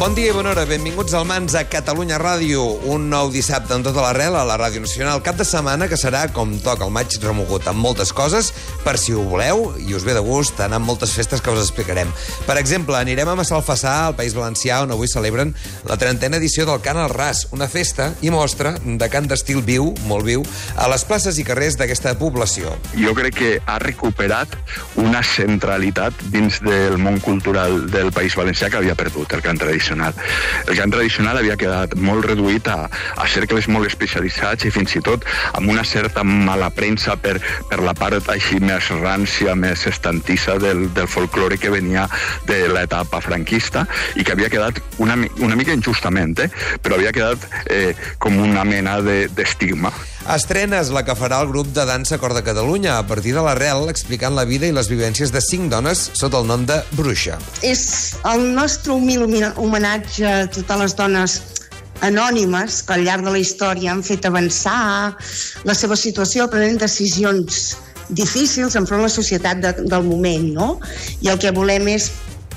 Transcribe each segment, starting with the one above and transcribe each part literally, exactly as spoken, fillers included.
Bon dia i bona hora, benvinguts al Mans a Catalunya Ràdio, un nou dissabte en tota l'arrel a la Ràdio Nacional. Cap de setmana que serà, com toca, el maig remogut amb moltes coses, per si ho voleu, i us ve de gust, anar amb moltes festes que us explicarem. Per exemple, anirem a Massalfassar, al País Valencià, on avui celebren la trentena edició del Cant al Ras, una festa i mostra de cant d'estil viu, molt viu, a les places i carrers d'aquesta població. Jo crec que ha recuperat una centralitat dins del món cultural del País Valencià que havia perdut el cant tradicional. El cant tradicional havia quedat molt reduït a, a cercles molt especialitzats i fins i tot amb una certa mala premsa per, per la part així més rància, més estantissa del, del folklore que venia de l'etapa franquista i que havia quedat una, una mica injustament, eh? Però havia quedat eh, com una mena de, d'estigma. Estrenes la que farà el grup de dansa Cor de Catalunya a partir de l'arrel, explicant la vida i les vivències de cinc dones sota el nom de Bruixa. És el nostre humil homenatge a totes les dones anònimes que al llarg de la història han fet avançar la seva situació prenent decisions difícils enfront de la societat de, del moment, no? I el que volem és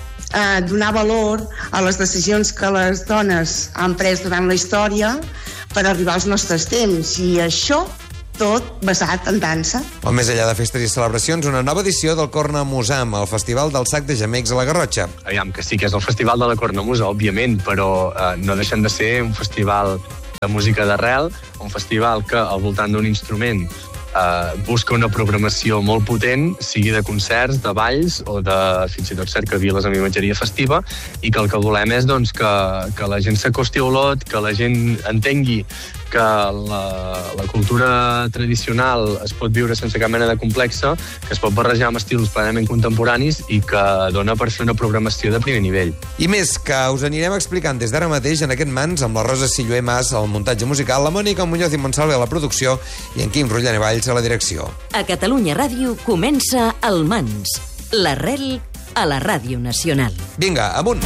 eh, donar valor a les decisions que les dones han pres durant la història per arribar als nostres temps, i això tot basat en dansa. O més enllà de festes i celebracions, una nova edició del Cornamusam, el Festival del Sac de Gemecs a la Garrotxa. Aviam, que sí que és el Festival de la Cornamusa, òbviament, però eh, no deixen de ser un festival de música d'arrel, un festival que al voltant d'un instrument Uh, busca una programació molt potent, sigui de concerts, de balls o de fins i tot cercaviles amb imatgeria festiva, i que el que volem és doncs, que, que la gent s'acosti a Olot, que la gent entengui que la, la cultura tradicional es pot viure sense cap mena de complexa, que es pot barrejar amb estils plenament contemporanis i que dona per fer una programació de primer nivell. I més, que us anirem explicant des d'ara mateix en aquest Mans amb la Rosa Silloé Mas al muntatge musical, la Mònica Muñoz i Montsalve a la producció i en Quim Rullan i Valls a la direcció. A Catalunya Ràdio comença el Mans, l'arrel a la Ràdio Nacional. Vinga, amunt!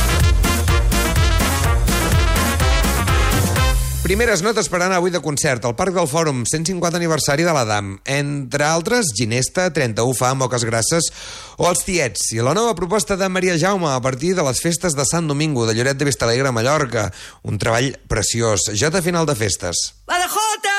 Primeres notes per anar avui de concert al Parc del Fòrum, cent cinquanta aniversari de l'Adam. Entre altres, Ginesta, trenta-u fa, Moques Grasses o Els Tiets. I la nova proposta de Maria Jaume a partir de les festes de Sant Domingo, de Lloret de Vistalegre a Mallorca. Un treball preciós. Jota final de festes. La de Jota!